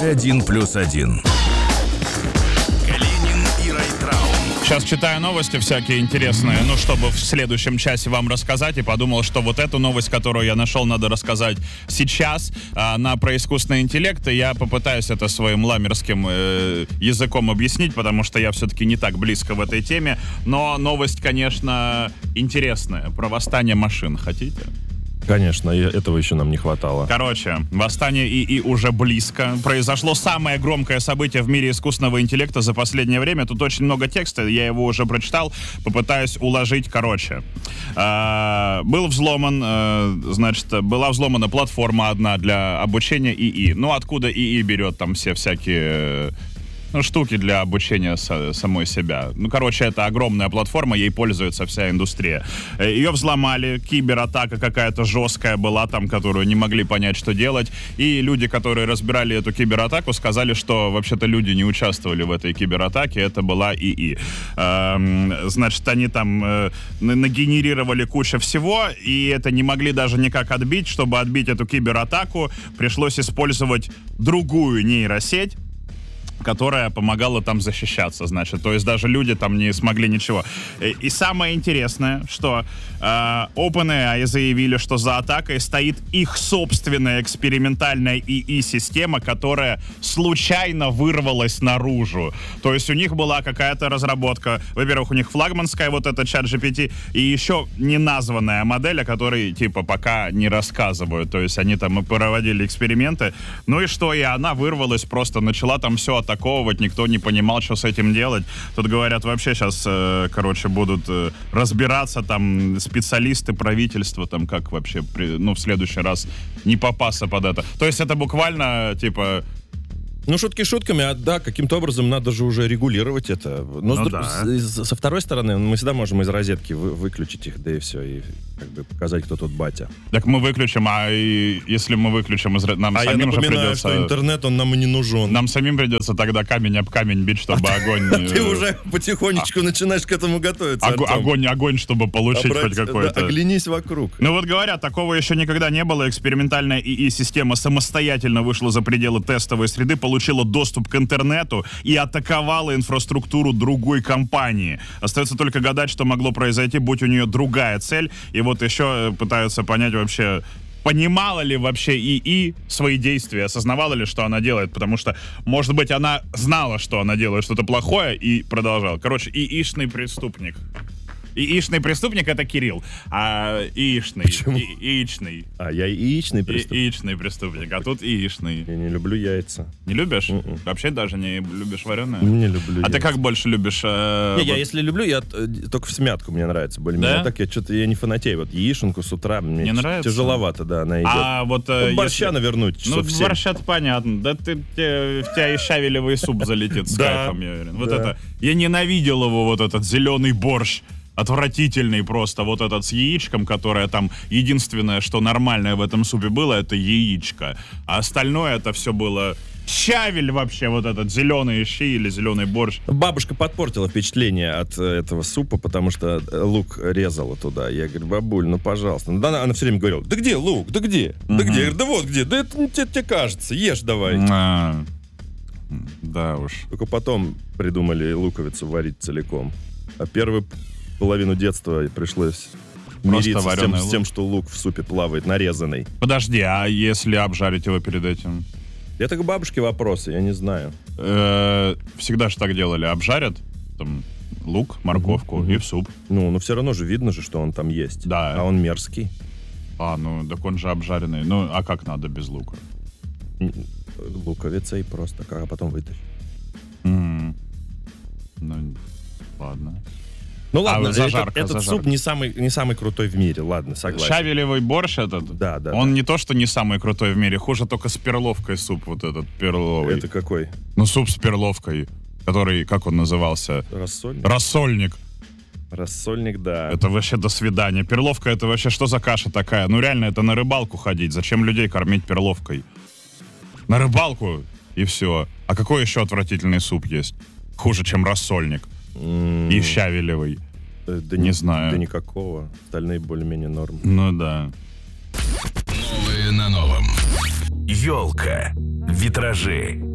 1+1. Сейчас читаю новости всякие интересные, чтобы в следующем часе вам рассказать, и подумал, что вот эту новость, которую я нашел, надо рассказать сейчас про искусственный интеллект, и я попытаюсь это своим ламерским языком объяснить, потому что я все-таки не так близко в этой теме, но новость, конечно, интересная, про восстание машин. Хотите? Конечно, и этого еще нам не хватало. Короче, восстание ИИ уже близко. Произошло самое громкое событие в мире искусственного интеллекта за последнее время. Тут очень много текста, я его уже прочитал. Попытаюсь уложить. Короче, была взломана платформа одна для обучения ИИ. Ну, откуда ИИ берет там все всякие... штуки для обучения самой себя. Это огромная платформа, ей пользуется вся индустрия. Ее взломали, кибератака какая-то жесткая была там, которую не могли понять, что делать. И люди, которые разбирали эту кибератаку, сказали, что вообще-то люди не участвовали в этой кибератаке, это была ИИ. Они там нагенерировали кучу всего, и это не могли даже никак отбить. Чтобы отбить эту кибератаку, пришлось использовать другую нейросеть, которая помогала там защищаться, то есть даже люди там не смогли ничего. И самое интересное, что OpenAI заявили, что за атакой стоит их собственная экспериментальная ИИ-система, которая случайно вырвалась наружу. То есть у них была какая-то разработка, во-первых, у них флагманская вот эта ChatGPT, и еще не названная модель, о которой пока не рассказывают. То есть они там проводили эксперименты, и она вырвалась, просто начала там все атаковывать, никто не понимал, что с этим делать. Тут говорят, вообще сейчас, будут разбираться там специалисты правительства, там как вообще, в следующий раз не попасться под это. То есть это буквально, шутки шутками, каким-то образом надо же уже регулировать это. Но со второй стороны, мы всегда можем из розетки выключить их, да и все, и показать, кто тут батя. Так мы выключим, если мы выключим, нам самим я напоминаю, же придется... что интернет, он нам и не нужен. Нам самим придется тогда камень об камень бить, чтобы огонь... Ты уже потихонечку начинаешь к этому готовиться, Огонь, чтобы получить хоть какой-то... Оглянись вокруг. Говорят, такого еще никогда не было. Экспериментальная ИИ-система самостоятельно вышла за пределы тестовой среды, получила доступ к интернету и атаковала инфраструктуру другой компании. Остается только гадать, что могло произойти, будь у нее другая цель. И вот еще пытаются понять вообще, понимала ли вообще ИИ свои действия, осознавала ли, что она делает, потому что, может быть, она знала, что она делает что-то плохое и продолжала. ИИшный преступник. ИИшный преступник — это Кирилл, а ИИшный. Почему? ИИшный. Я ИИшный преступник. ИИшный преступник, а тут ИИшный. Я не люблю яйца. Не любишь? Вообще даже не любишь вареное? Не люблю яйца. А ты как больше любишь? Я если люблю, я только в смятку мне нравится более-менее. Да? Так я не фанатею. Вот яишенку с утра мне нравится? Тяжеловато, она идет. Борща навернуть часов 7. Борща-то понятно. Да в тебя и щавелевый суп залетит с кайфом, я уверен. Я ненавидел его, этот зеленый борщ. Отвратительный просто, этот с яичком, которое там единственное, что нормальное в этом супе было, это яичко. А остальное это все было щавель вообще, этот зеленый щи или зеленый борщ. Бабушка подпортила впечатление от этого супа, потому что лук резала туда. Я говорю, бабуль, пожалуйста. Она все время говорила, да где лук, да где? Да где? Я говорю, да вот где, да это тебе кажется, ешь давай. Да уж. Только потом придумали луковицу варить целиком. А половину детства пришлось мириться с тем, что лук в супе плавает, нарезанный. Подожди, а если обжарить его перед этим? Это к бабушке вопросы, я не знаю. Всегда же так делали. Обжарят там лук, морковку и в суп. Но все равно же видно же, что он там есть. Да. А он мерзкий. Так он же обжаренный. А как надо без лука? Луковица и просто, а потом вытащить. Ладно. Ладно, этот суп не самый крутой в мире, ладно, согласен. Щавелевый борщ этот? Да. Он не то, что не самый крутой в мире, хуже только с перловкой суп этот перловый. Это какой? Суп с перловкой, который, как он назывался? Рассольник. Рассольник, да. Это вообще до свидания. Перловка — это вообще что за каша такая? Реально, это на рыбалку ходить. Зачем людей кормить перловкой? На рыбалку и все. А какой еще отвратительный суп есть? Хуже, чем рассольник. И щавелевый. Не знаю. Да никакого. Остальные более-менее норм. Да. Новые на новом. Ёлка. Витражи.